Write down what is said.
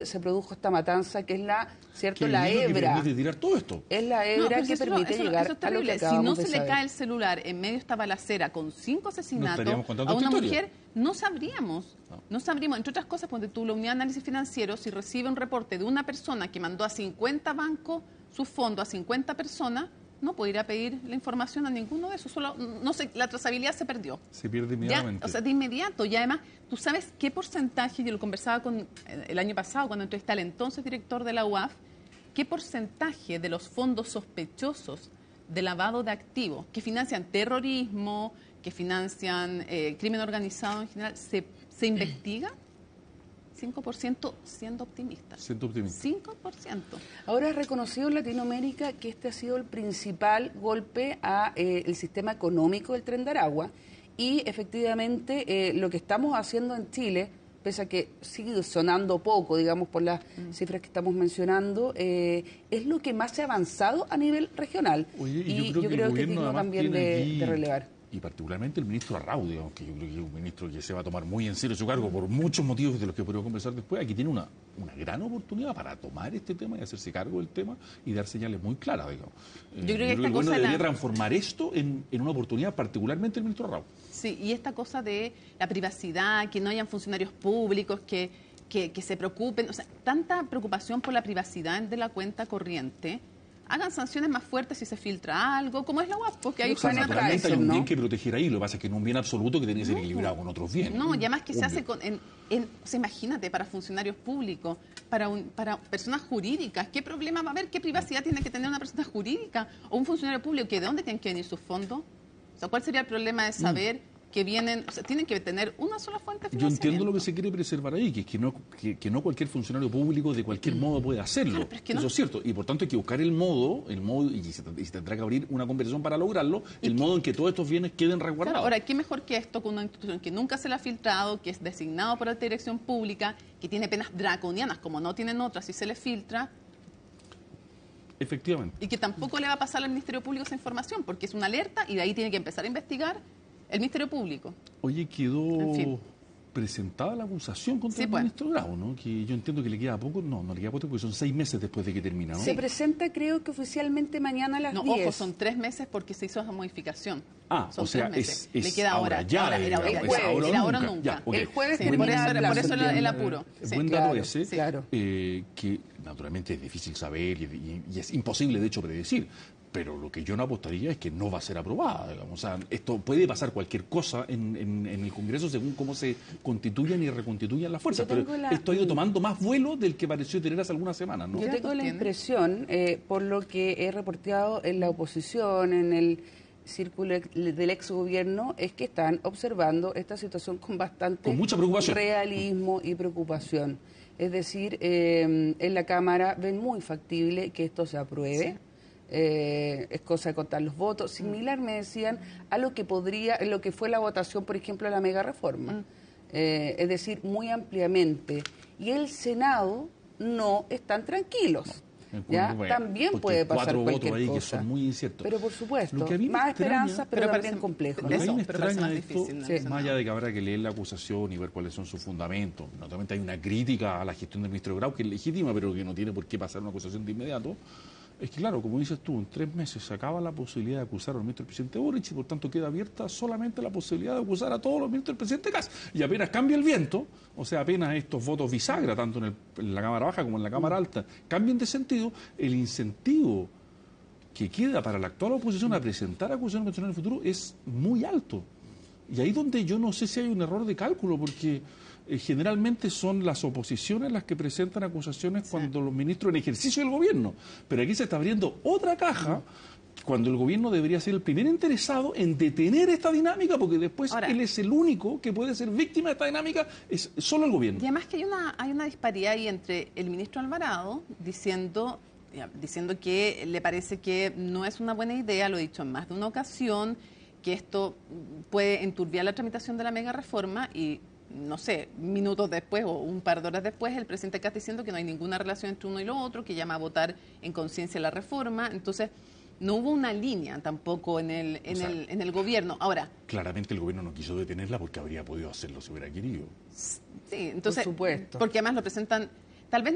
se produjo esta matanza, que es la, ¿cierto? Que la hebra. Que permite tirar todo esto. Es la hebra que permite llegar a lo que Si no de se le saber. cae el celular en medio de esta balacera con 5 asesinatos contando a una esta historia. mujer, no sabríamos. No sabríamos. Entre otras cosas, porque tú, la unidad de análisis financiero, si recibe un reporte de una persona que mandó a 50 bancos su fondo a 50 personas, no puede ir a pedir la información a ninguno de esos. Solo, no sé, la trazabilidad se perdió. Se pierde inmediatamente. Ya, o sea, de inmediato. Y además, ¿tú sabes qué porcentaje? Yo lo conversaba con el año pasado cuando entrevisté al entonces director de la UAF. ¿Qué porcentaje de los fondos sospechosos de lavado de activos que financian terrorismo, que financian crimen organizado en general, se investiga? 5% siendo optimistas. 5%. Ahora es reconocido en Latinoamérica que este ha sido el principal golpe a el sistema económico del Tren de Aragua, y efectivamente lo que estamos haciendo en Chile, pese a que sigue sonando poco, digamos, por las cifras que estamos mencionando, es lo que más se ha avanzado a nivel regional. Oye, y yo creo que es digno también de relevar. Y particularmente el ministro Arrau, digamos, que yo creo que es un ministro que se va a tomar muy en serio su cargo por muchos motivos de los que podemos conversar después. Aquí tiene una gran oportunidad para tomar este tema y hacerse cargo del tema y dar señales muy claras, digamos. Yo creo que el gobierno debería transformar esto en una oportunidad, particularmente el ministro Arrau. Sí, y esta cosa de la privacidad, que no hayan funcionarios públicos que se preocupen, o sea, tanta preocupación por la privacidad de la cuenta corriente. Hagan sanciones más fuertes si se filtra algo, como es la UAF, porque hay naturalmente hay un bien que proteger ahí, lo que pasa es que no es un bien absoluto que tiene que ser equilibrado con otros bienes. No, y además que se hace o sea, imagínate, para funcionarios públicos, para personas jurídicas, ¿qué problema va a haber? ¿Qué privacidad tiene que tener una persona jurídica o un funcionario público? ¿De dónde tienen que venir sus fondos? O sea, ¿cuál sería el problema de saber que vienen, o sea, tienen que tener una sola fuente de financiamiento? Yo entiendo lo que se quiere preservar ahí, que es que no cualquier funcionario público de cualquier modo puede hacerlo. Claro, pero es que eso es cierto. Y por tanto hay que buscar el modo y se tendrá que abrir una conversación para lograrlo, el modo en que todos estos bienes queden resguardados. Claro, ahora, ¿qué mejor que esto con una institución que nunca se la ha filtrado, que es designado por alta dirección pública, que tiene penas draconianas, como no tienen otras si se le filtra? Efectivamente. Y que tampoco le va a pasar al Ministerio Público esa información, porque es una alerta y de ahí tiene que empezar a investigar el Ministerio Público. Oye, quedó presentada la acusación contra el ministro Grau, ¿no? Que yo entiendo que le queda poco, no le queda poco porque son 6 meses después de que termina, ¿no? Se presenta, creo que oficialmente mañana a las 10. No, ojo, son 3 meses porque se hizo esa modificación. Son o sea, es le queda ahora. Era ahora nunca. Ya, okay. El jueves por eso el apuro. Buen dato ese, claro. Que naturalmente es difícil saber y es imposible, de hecho, predecir. Pero lo que yo no apostaría es que no va a ser aprobada, digamos. O sea, esto puede pasar cualquier cosa en el Congreso según cómo se constituyan y reconstituyan las fuerzas. Pero esto ha ido tomando más vuelo del que pareció tener hace algunas semanas, ¿no? Yo tengo la impresión, por lo que he reporteado en la oposición, en el círculo del exgobierno, es que están observando esta situación con mucha preocupación, realismo y preocupación. Es decir, en la Cámara ven muy factible que esto se apruebe. Sí. Es cosa de contar los votos. Similar, me decían, a lo que lo que fue la votación, por ejemplo, de la mega reforma. Es decir, muy ampliamente. Y el Senado no están tranquilos. ¿Ya? También puede pasar cualquier ahí cosa. Que son muy inciertos. Pero por supuesto, más esperanzas, pero también complejos. Lo que a mí me extraña de esto, más allá de que habrá que leer la acusación y ver cuáles son sus fundamentos. Naturalmente hay una crítica a la gestión del ministro Grau que es legítima, pero que no tiene por qué pasar una acusación de inmediato. Es que, claro, como dices tú, en 3 meses se acaba la posibilidad de acusar al ministro del presidente Boric y, por tanto, queda abierta solamente la posibilidad de acusar a todos los ministros del presidente Kast. Y apenas cambia el viento, o sea, apenas estos votos bisagra, tanto en la Cámara Baja como en la Cámara Alta, cambien de sentido, el incentivo que queda para la actual oposición a presentar acusaciones constitucionales en el futuro es muy alto. Y ahí donde yo no sé si hay un error de cálculo, porque generalmente son las oposiciones las que presentan acusaciones cuando los ministros en ejercicio del gobierno. Pero aquí se está abriendo otra caja cuando el gobierno debería ser el primer interesado en detener esta dinámica, porque después él es el único que puede ser víctima de esta dinámica, es solo el gobierno. Y además que hay una disparidad ahí entre el ministro Alvarado diciendo que le parece que no es una buena idea, lo he dicho en más de una ocasión, que esto puede enturbiar la tramitación de la mega reforma y no sé, minutos después o un par de horas después, el presidente Kast diciendo que no hay ninguna relación entre uno y lo otro, que llama a votar en conciencia la reforma. Entonces, no hubo una línea tampoco en el gobierno. Ahora, claramente el gobierno no quiso detenerla porque habría podido hacerlo si hubiera querido. Sí, entonces, por supuesto. porque además lo presentan, tal vez